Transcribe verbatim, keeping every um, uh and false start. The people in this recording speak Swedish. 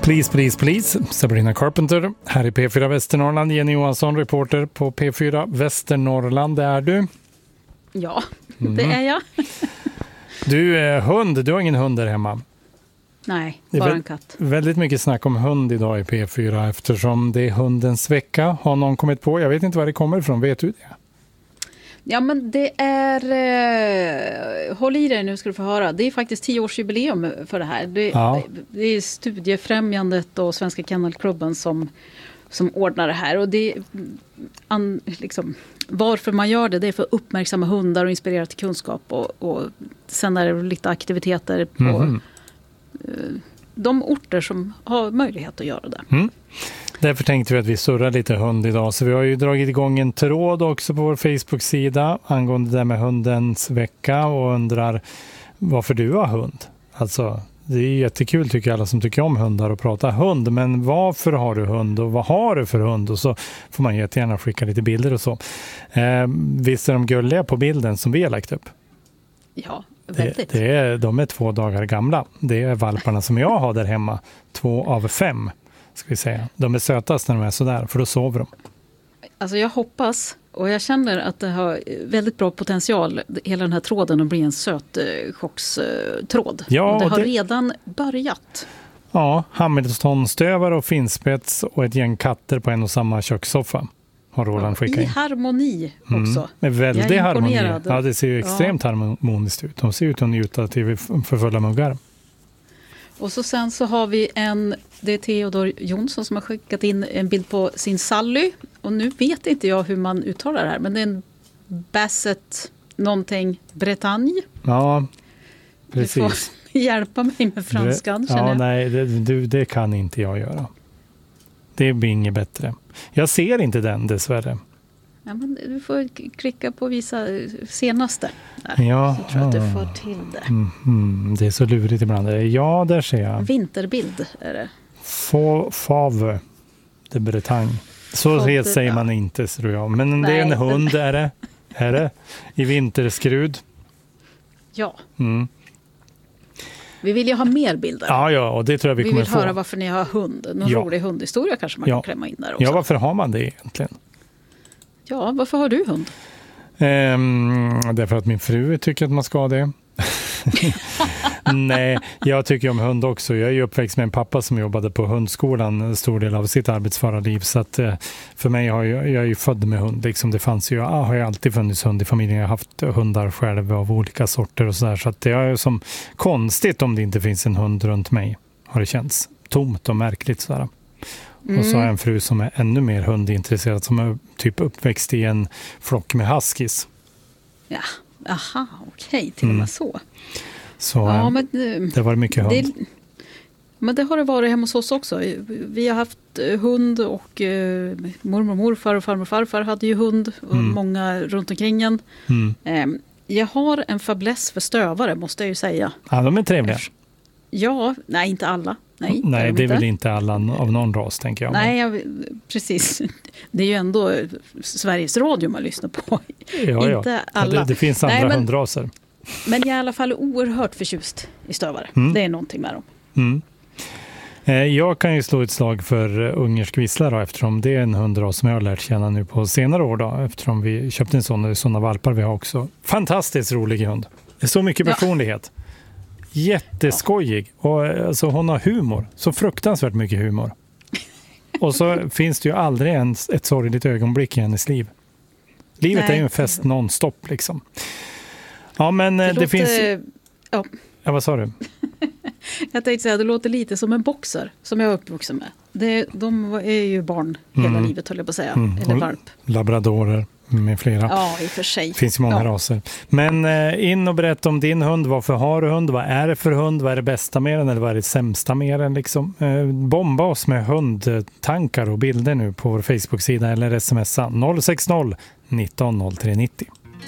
Please, please, please. Sabrina Carpenter. Här i P fyra Västernorrland. Jenny Johansson, reporter på P fyra Västernorrland. Det är du? Ja, mm. det är jag. Du är hund. Du har ingen hund där hemma. Nej, bara en katt. Väldigt mycket snack om hund idag i P fyra eftersom det är hundens vecka. Har någon kommit på? Jag vet inte var det kommer ifrån. Vet du det? Ja, men det är... Eh, håll i dig nu ska du få höra. Det är faktiskt tioårsjubileum för det här. Det, Ja. det är Studiefrämjandet och Svenska Kennelklubben som, som ordnar det här. Och det an, liksom, varför man gör det, det är för att uppmärksamma hundar och inspirera till kunskap. Och, och sen är det lite aktiviteter på mm. eh, de orter som har möjlighet att göra det. Mm. Därför tänkte vi att vi surrar lite hund idag. Så vi har ju dragit igång en tråd också på vår Facebook-sida angående det där med hundens vecka och undrar varför du har hund. Alltså, det är jättekul tycker alla som tycker om hundar och prata hund. Men varför har du hund och vad har du för hund? Och så får man jättegärna skicka lite bilder och så. Eh, visst är de gulliga på bilden som vi har lagt upp? Ja, väldigt. Det, det är, de är två dagar gamla. Det är valparna som jag har där hemma. Två av fem. Ska vi säga. De är sötast när de är sådär, för då sover de. Alltså jag hoppas, och jag känner att det har väldigt bra potential, hela den här tråden, att bli en söt eh, chockstråd. Ja, och det har det... redan börjat. Ja, Hamiltonstövare och finspets och ett gäng katter på en och samma kökssoffa har Roland skickat in. I harmoni också. Mm, med väldigt harmoni. Ja, det ser ju extremt ja. harmoniskt ut. De ser ut att njuta till för fulla muggar. Och så sen så har vi en, det är Theodor Jonsson som har skickat in en bild på sin Sally. Och nu vet inte jag hur man uttalar det här, men det är en Basset någonting Bretagne. Ja, precis. Du får hjälpa mig med franskan. Ja, jag. nej, det, du, det kan inte jag göra. Det blir inget bättre. Jag ser inte den dessvärre. Ja, men du får klicka på visa senaste. Där, ja, så tror jag att du får till det. Mm, mm, det är så lurigt ibland. Ja, där ser jag. Vinterbild är det. Fave de Bretagne. Så Fave, säger ja. man inte, tror jag. Men nej. Det är en hund, är det? Är det? I vinterskrud. Ja. Mm. Vi vill ju ha mer bilder. Ja, ja, och det tror jag vi, vi kommer få. Vi vill höra varför ni har hund. Någon ja. rolig hundhistoria kanske man ja. kan klämma in där också. Ja, varför har man det egentligen? Ja, varför har du hund? Ehm, därför att min fru tycker att man ska ha det. Nej, jag tycker om hund också. Jag är ju uppväxt med en pappa som jobbade på hundskolan en stor del av sitt arbetsföra liv. Så att eh, för mig har jag, jag är ju född med hund. Liksom. Det fanns ju, ah, har ju alltid funnits hund i familjen. Jag har haft hundar själv av olika sorter och sådär. Så att det är som konstigt om det inte finns en hund runt mig. Har det känts tomt och märkligt sådär. Mm. Och så har jag en fru som är ännu mer hundintresserad, som är typ uppväxt i en flock med huskies. Ja, aha, okej, okay, till och med mm. så. Så ja, men, det var mycket hund. Det, men det har det varit hemma hos oss också. Vi har haft hund och eh, mormor, morfar och farmor och farfar hade ju hund. Och mm. många runt omkring en. Mm. Eh, jag har en fäbless för stövare, måste jag ju säga. Ja, de är trevliga. Ja, nej, inte alla. Nej, nej det är inte. Väl inte alla av någon ras, tänker jag. Nej, jag, precis. Det är ju ändå Sveriges Radio man lyssnar på. Ja, inte ja. alla. Ja, det, det finns andra nej, men, hundraser. Men jag är i alla fall oerhört förtjust i stövare. Mm. Det är någonting med dem. Mm. Eh, jag kan ju slå ett slag för ungersk vissla då, eftersom det är en hundras som jag har lärt känna nu på senare år då, eftersom vi köpte en sån, sådana valpar vi har också. Fantastiskt rolig hund. Det är så mycket personlighet. Ja. Jätteskojig. Och alltså, hon har humor. Så fruktansvärt mycket humor. Och så finns det ju aldrig ens ett sorgligt ögonblick i hennes liv. Livet Nej. är ju en fest non-stop liksom. Ja, men det, det låter... finns... Ja. ja, vad sa du? Jag tänkte säga, det låter lite som en boxer som jag är uppvuxen med. Det, de är ju barn hela mm. livet, höll jag på att säga. Mm. Eller valp. Labradorer med flera. Ja, i och för sig. Det finns ju många ja. raser. Men eh, in och berätta om din hund. Varför har du hund? Vad är det för hund? Vad är det bästa med den? Eller vad är det sämsta med den? Liksom? Eh, bomba oss med hundtankar och bilder nu på vår Facebook-sida eller smsa noll sex noll nitton noll tre nittio.